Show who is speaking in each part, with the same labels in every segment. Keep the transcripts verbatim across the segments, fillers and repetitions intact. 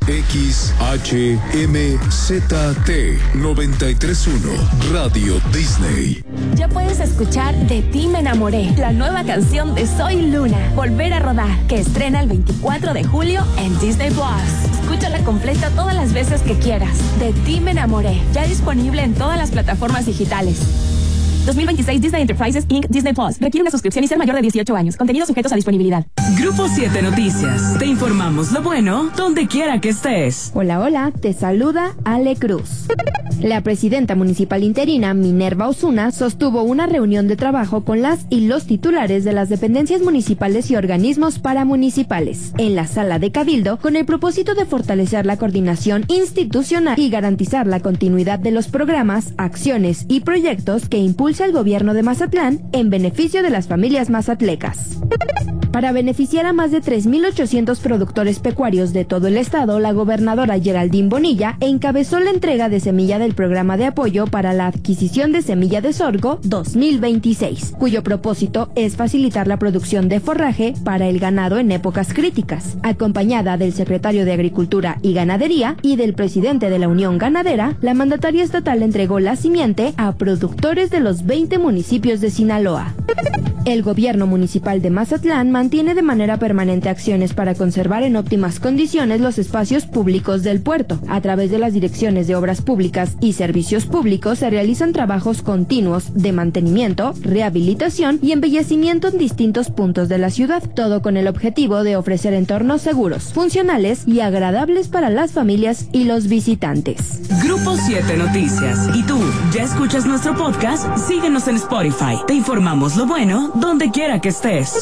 Speaker 1: X H M Z T noventa y tres punto uno Radio Disney.
Speaker 2: Ya puedes escuchar De ti me enamoré, la nueva canción de Soy Luna, Volver a rodar, que estrena el veinticuatro de julio en Disney Plus. Escúchala completa todas las veces que quieras. De ti me enamoré, ya disponible en todas las plataformas digitales. dos mil veintiséis Disney Enterprises incorporated. Disney Plus. Requiere una suscripción y ser mayor de dieciocho años. Contenidos sujetos a disponibilidad.
Speaker 3: Grupo siete Noticias. Te informamos lo bueno donde quiera que estés.
Speaker 4: Hola, hola. Te saluda Ale Cruz. La presidenta municipal interina, Minerva Osuna, sostuvo una reunión de trabajo con las y los titulares de las dependencias municipales y organismos paramunicipales en la sala de Cabildo con el propósito de fortalecer la coordinación institucional y garantizar la continuidad de los programas, acciones y proyectos que impulsan el gobierno de Mazatlán en beneficio de las familias mazatlecas. Para beneficiar a más de tres mil ochocientos productores pecuarios de todo el estado, la gobernadora Geraldine Bonilla encabezó la entrega de semilla del programa de apoyo para la adquisición de semilla de sorgo dos mil veintiséis, cuyo propósito es facilitar la producción de forraje para el ganado en épocas críticas. Acompañada del secretario de Agricultura y Ganadería y del presidente de la Unión Ganadera, la mandataria estatal entregó la simiente a productores de los veinte municipios de Sinaloa. El gobierno municipal de Mazatlán mantiene de manera permanente acciones para conservar en óptimas condiciones los espacios públicos del puerto. A través de las direcciones de obras públicas y servicios públicos se realizan trabajos continuos de mantenimiento, rehabilitación y embellecimiento en distintos puntos de la ciudad, todo con el objetivo de ofrecer entornos seguros, funcionales y agradables para las familias y los visitantes.
Speaker 3: Grupo siete Noticias. ¿Y tú, ya escuchas nuestro podcast? Síguenos en Spotify. Te informamos lo bueno donde quiera que estés.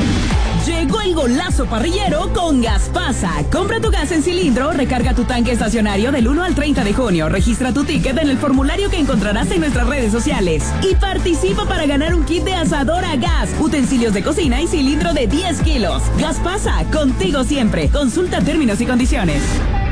Speaker 3: Llegó el golazo parrillero con Gaspasa. Compra tu gas en cilindro, recarga tu tanque estacionario del uno al treinta de junio. Registra tu ticket en el formulario que encontrarás en nuestras redes sociales. Y participa para ganar un kit de asador a gas, utensilios de cocina y cilindro de diez kilos. Gaspasa, contigo siempre. Consulta términos y condiciones.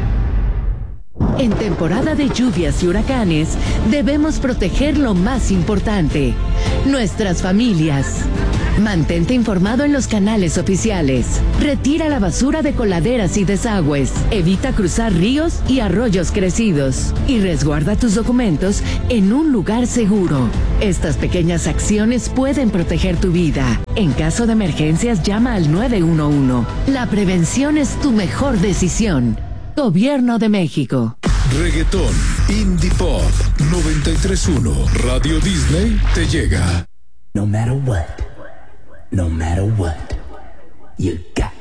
Speaker 5: En temporada de lluvias y huracanes, debemos proteger lo más importante, nuestras familias. Mantente informado en los canales oficiales. Retira la basura de coladeras y desagües. Evita cruzar ríos y arroyos crecidos. Y resguarda tus documentos en un lugar seguro. Estas pequeñas acciones pueden proteger tu vida. En caso de emergencias, llama al nueve uno uno. La prevención es tu mejor decisión. Gobierno de México.
Speaker 1: Reggaetón, Indie Pop, noventa y tres punto uno Radio Disney te llega.
Speaker 6: No matter what, no matter what, you got